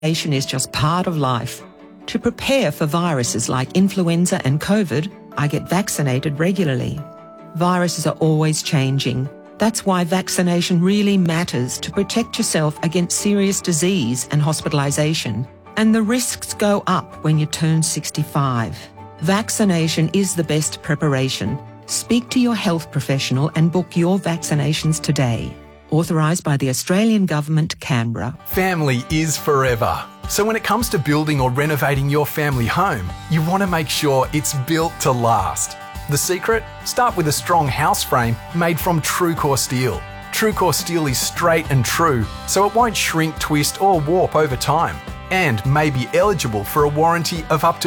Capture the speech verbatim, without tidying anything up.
Vaccination is just part of life. To prepare for viruses like influenza and COVID, I get vaccinated regularly. Viruses are always changing. That's why vaccination really matters to protect yourself against serious disease and hospitalisation. And the risks go up when you turn sixty-five. Vaccination is the best preparation. Speak to your health professional and book your vaccinations today. Authorised by the Australian Government, Canberra. Family is forever. So when it comes to building or renovating your family home, you want to make sure it's built to last. The secret? Start with a strong house frame made from TrueCore steel. TrueCore steel is straight and true, so it won't shrink, twist or warp over time, and may be eligible for a warranty of up to